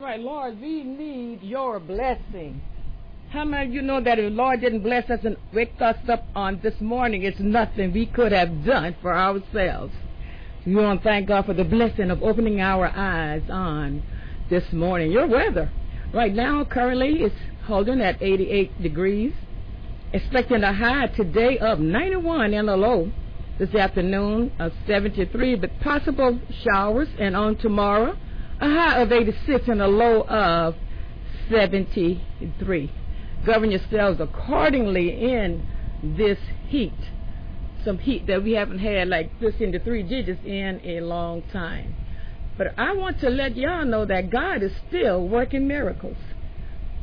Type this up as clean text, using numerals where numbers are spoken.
Right, Lord, we need your blessing. How many of you know that if the Lord didn't bless us and wake us up on this morning, it's nothing we could have done for ourselves. We want to thank God for the blessing of opening our eyes on this morning. Your weather right now currently is holding at 88 degrees. Expecting a high today of 91 and a low this afternoon of 73, but possible showers, and on tomorrow a high of 86 and a low of 73. Govern yourselves accordingly in this heat. Some heat that we haven't had like this in the 3 digits in a long time. But I want to let y'all know that God is still working miracles.